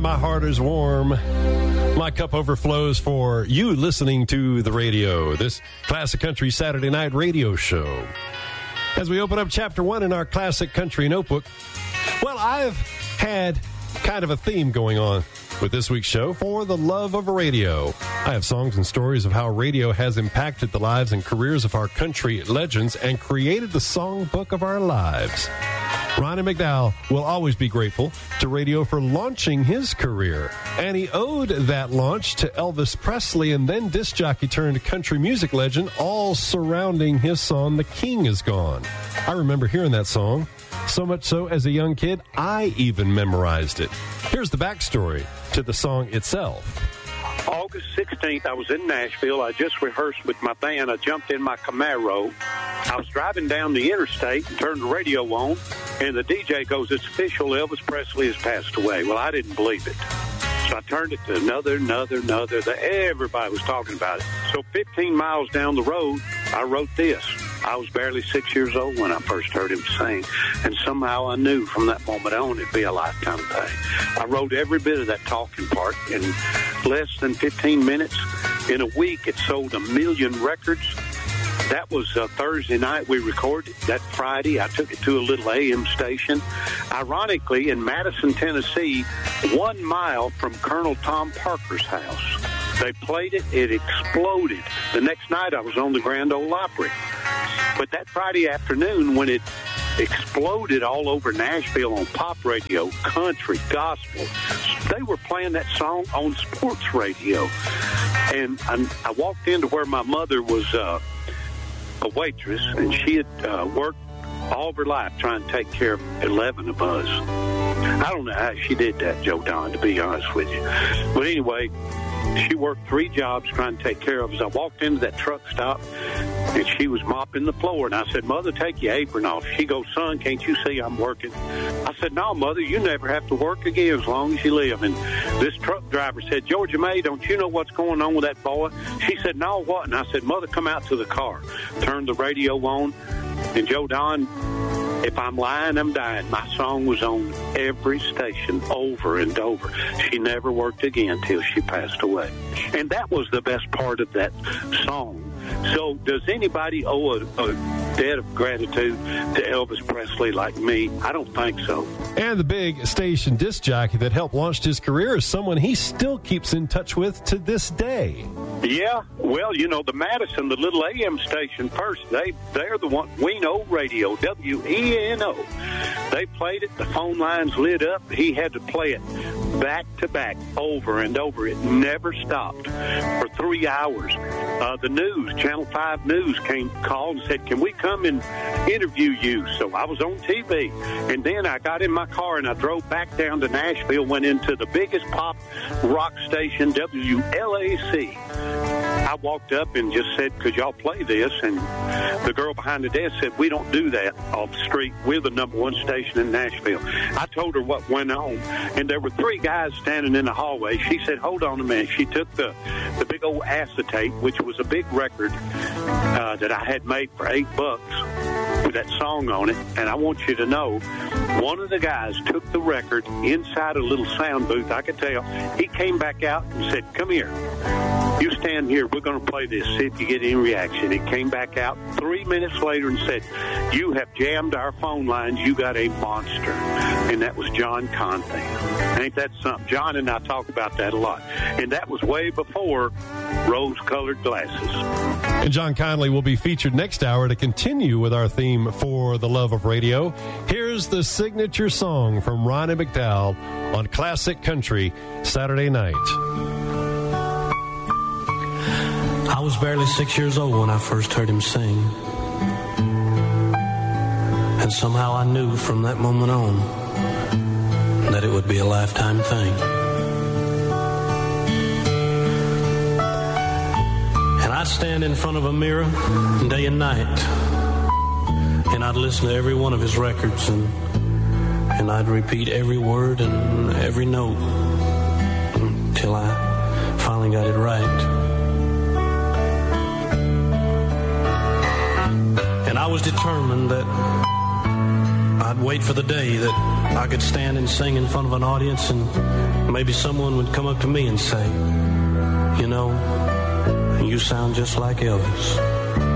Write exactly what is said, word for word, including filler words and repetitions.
my heart is warm. My cup overflows for you listening to the radio, this Classic Country Saturday Night radio show. As we open up chapter one in our Classic Country Notebook, well, I've had kind of a theme going on with this week's show, For the Love of Radio. I have songs and stories of how radio has impacted the lives and careers of our country legends and created the songbook of our lives. Ronnie McDowell will always be grateful to radio for launching his career, and he owed that launch to Elvis Presley and then disc jockey turned country music legend, all surrounding his song, The King Is Gone. I remember hearing that song, so much so as a young kid, I even memorized it. Here's the backstory to the song itself. August sixteenth, I was in Nashville. I just rehearsed with my band. I jumped in my Camaro. I was driving down the interstate and turned the radio on, and the D J goes, "It's official, Elvis Presley has passed away." Well, I didn't believe it. So I turned it to another, another, another. Everybody was talking about it. So fifteen miles down the road, I wrote this. I was barely six years old when I first heard him sing, and somehow I knew from that moment on it'd be a lifetime thing. I wrote every bit of that talking part in less than fifteen minutes. In a week, it sold a million records. That was uh, Thursday night we recorded. That Friday, I took it to a little A M station. Ironically, in Madison, Tennessee, one mile from Colonel Tom Parker's house. They played it. It exploded. The next night, I was on the Grand Ole Opry. But that Friday afternoon, when it exploded all over Nashville on pop radio, country, gospel, they were playing that song on sports radio. And I, I walked into where my mother was uh, a waitress, and she had uh, worked all of her life trying to take care of eleven of us. I don't know how she did that, Joe Don, to be honest with you. But anyway, she worked three jobs trying to take care of us. I walked into that truck stop, and she was mopping the floor. And I said, "Mother, take your apron off." She goes, "Son, can't you see I'm working?" I said, "No, Mother, you never have to work again as long as you live." And this truck driver said, "Georgia May, don't you know what's going on with that boy?" She said, "No, what?" And I said, "Mother, come out to the car." Turned the radio on, and Joe Don, if I'm lying, I'm dying. My song was on every station over and over. She never worked again till she passed away. And that was the best part of that song. So does anybody owe a, a debt of gratitude to Elvis Presley like me? I don't think so. And the big station disc jockey that helped launch his career is someone he still keeps in touch with to this day. Yeah, well, you know, the Madison, the little A M station first, they, they're the one, We Know Radio, W E N O. They played it, the phone lines lit up. He had to play it back to back, over and over. It never stopped for three hours. Uh, the news, Channel five News, came, called and said, "Can we come and interview you?" So I was on T V. And then I got in my car and I drove back down to Nashville, went into the biggest pop rock station, W L A C. I walked up and just said, "Could y'all play this?" And the girl behind the desk said, "We don't do that off the street. We're the number one station in Nashville." I told her what went on, and there were three guys standing in the hallway. She said, "Hold on a minute." She took the, the big old acetate, which was a big record uh, that I had made for eight bucks with that song on it. And I want you to know, one of the guys took the record inside a little sound booth. I could tell. He came back out and said, "Come here. You stand here. We're going to play this. See if you get any reaction." He came back out three minutes later and said, "You have jammed our phone lines. You got a monster." And that was John Conley. Ain't that something? John and I talk about that a lot. And that was way before rose-colored glasses. And John Conley will be featured next hour to continue with our theme For the Love of Radio. Here's the signature song from Ronnie McDowell on Classic Country Saturday Night. I was barely six years old when I first heard him sing. And somehow I knew from that moment on that it would be a lifetime thing. And I'd stand in front of a mirror day and night, and I'd listen to every one of his records, and and I'd repeat every word and every note until I finally got it right. And I was determined that I'd wait for the day that I could stand and sing in front of an audience and maybe someone would come up to me and say, you know, you sound just like Elvis.